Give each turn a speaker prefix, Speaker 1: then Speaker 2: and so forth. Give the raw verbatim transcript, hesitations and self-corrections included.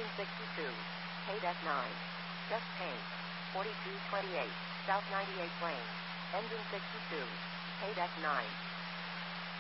Speaker 1: Engine sixty-two. Paid F nine. Chest paint. forty-two twenty-eight. South ninety-eighth Lane. Engine sixty-two. Paid F nine.